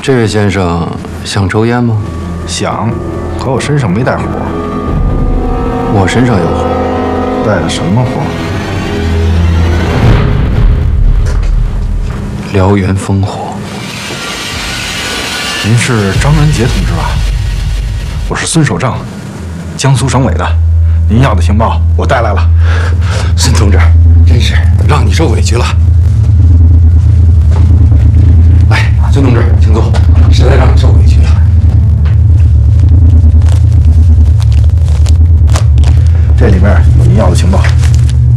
这位先生想抽烟吗？ 想，可我身上没带火。 我身上有火。 带的什么火？ 燎原烽火。 您是张仁杰同志吧？我是孙守正，江苏省委的。您要的情报我带来了。 孙同志，真是让你受委屈了。